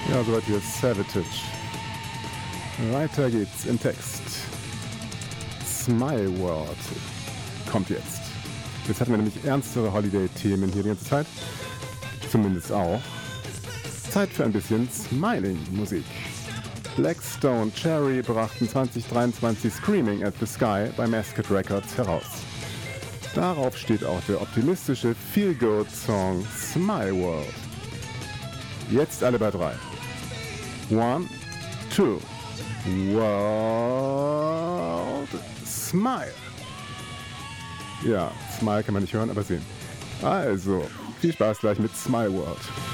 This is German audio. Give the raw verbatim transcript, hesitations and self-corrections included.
Ja, soweit hier Savatage. Weiter geht's im Text. Smile World kommt jetzt. Jetzt hatten wir nämlich ernstere Holiday-Themen hier die ganze Zeit. Zumindest auch. Zeit für ein bisschen Smiling-Musik. Blackstone Cherry brachten zwanzig dreiundzwanzig Screaming at the Sky bei Mascot Records heraus. Darauf steht auch der optimistische Feel-Good-Song Smile World. Jetzt alle bei drei. One, two, world, smile. Ja, Smile kann man nicht hören, aber sehen. Also, viel Spaß gleich mit Smile World.